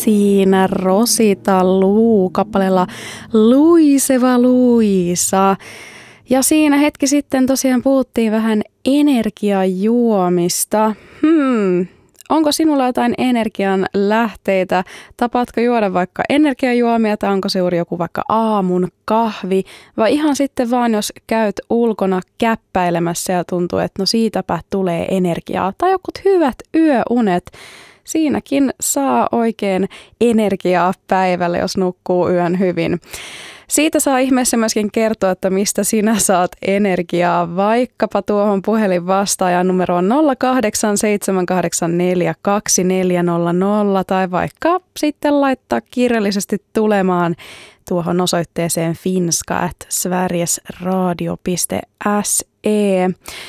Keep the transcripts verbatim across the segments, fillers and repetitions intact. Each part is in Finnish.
siinä Rosita Luu kappaleella Luiseva Luisa. Ja siinä hetki sitten tosiaan puhuttiin vähän energiajuomista. Hmm, onko sinulla jotain energian lähteitä? Tapaatko juoda vaikka energiajuomia tai onko se juuri joku vaikka aamun kahvi? Vai ihan sitten vaan jos käyt ulkona käppäilemässä ja tuntuu, että no siitäpä tulee energiaa. Tai jokut hyvät yöunet. Siinäkin saa oikein energiaa päivälle, jos nukkuu yön hyvin. Siitä saa ihmeessä myöskin kertoa, että mistä sinä saat energiaa, vaikkapa tuohon puhelinvastaajan numeroon nolla kahdeksan seitsemän kahdeksan neljä kaksi neljä nolla nolla tai vaikka sitten laittaa kirjallisesti tulemaan tuohon osoitteeseen finska at sverigesradio piste se.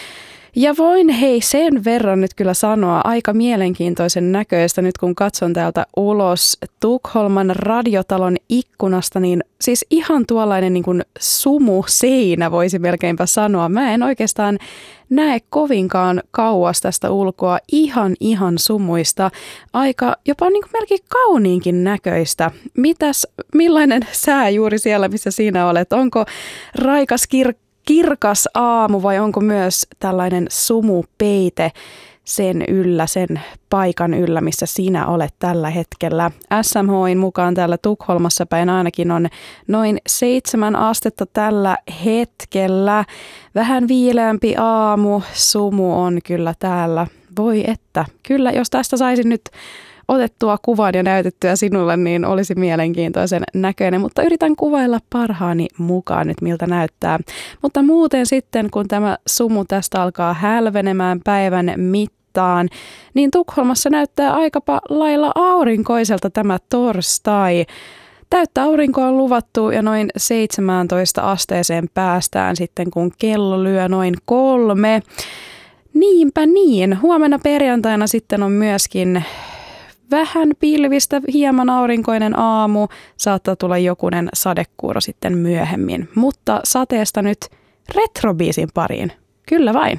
Ja voin hei sen verran nyt kyllä sanoa aika mielenkiintoisen näköistä nyt kun katson täältä ulos Tukholman radiotalon ikkunasta, niin siis ihan tuollainen niin kuin sumuseinä voisi melkeinpä sanoa. Mä en oikeastaan näe kovinkaan kauas tästä ulkoa ihan ihan sumuista, aika jopa niin kuin melkein kauniinkin näköistä. Mitäs, millainen sää juuri siellä, missä sinä olet? Onko raikas kirkko? Kirkas aamu vai onko myös tällainen sumupeite sen yllä, sen paikan yllä, missä sinä olet tällä hetkellä? S M H:n mukaan täällä Tukholmassa päin ainakin on noin seitsemän astetta tällä hetkellä. Vähän viileämpi aamu, sumu on kyllä täällä. Voi että, kyllä jos tästä saisin nyt otettua kuvan ja näytettyä sinulle, niin olisi mielenkiintoisen näköinen, mutta yritän kuvailla parhaani mukaan nyt, miltä näyttää. Mutta muuten sitten, kun tämä sumu tästä alkaa hälvenemään päivän mittaan, niin Tukholmassa näyttää aikapa lailla aurinkoiselta tämä torstai. Täyttä aurinkoa on luvattu ja noin seitsemääntoista asteeseen päästään sitten, kun kello lyö noin kolme. Niinpä niin. Huomenna perjantaina sitten on myöskin vähän pilvistä, hieman aurinkoinen aamu, saattaa tulla jokunen sadekuuro sitten myöhemmin. Mutta sateesta nyt retrobiisin pariin. Kyllä vain.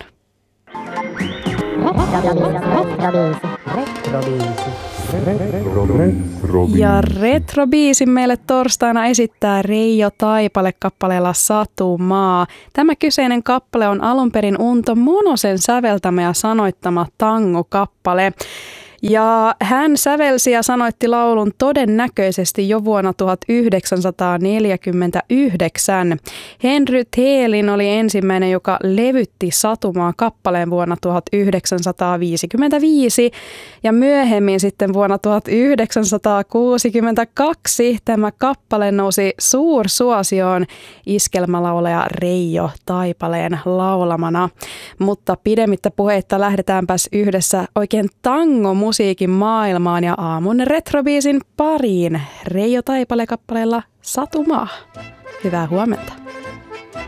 Ja retrobiisin meille torstaina esittää Reijo Taipale kappaleella Satumaa. Tämä kyseinen kappale on alun perin Unto Monosen säveltämä ja sanoittama tango-kappale. Ja hän sävelsi ja sanoitti laulun todennäköisesti jo vuonna tuhatyhdeksänsataaneljäkymmentäyhdeksän. Henry Thielin oli ensimmäinen, joka levytti Satumaa kappaleen vuonna tuhatyhdeksänsataaviisikymmentäviisi. Ja myöhemmin sitten vuonna tuhatyhdeksänsataakuusikymmentäkaksi tämä kappale nousi suursuosioon iskelmälaulaja Reijo Taipaleen laulamana. Mutta pidemmittä puheitta lähdetäänpäs yhdessä oikein tangomusiikin maailmaan ja aamun retrobiisin pariin Reijo Taipale kappaleella Satumaa. Hyvää huomenta.